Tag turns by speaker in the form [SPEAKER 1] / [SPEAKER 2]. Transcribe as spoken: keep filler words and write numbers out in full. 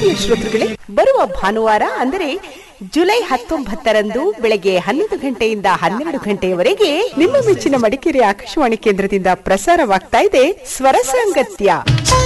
[SPEAKER 1] ಪ್ರಿಯ ಶ್ರೋತೃಗಳೇ, ಬರುವ ಭಾನುವಾರ ಅಂದರೆ ಜುಲೈ ಹತ್ತೊಂಬತ್ತರಂದು ಬೆಳಗ್ಗೆ ಹನ್ನೊಂದು ಗಂಟೆಯಿಂದ ಹನ್ನೆರಡು ಗಂಟೆಯವರೆಗೆ ನಿಮ್ಮ ಮೆಚ್ಚಿನ ಮಡಿಕೇರಿ ಆಕಾಶವಾಣಿ ಕೇಂದ್ರದಿಂದ ಪ್ರಸಾರವಾಗ್ತಾ ಇದೆ ಸ್ವರ ಸಾಂಗತ್ಯ.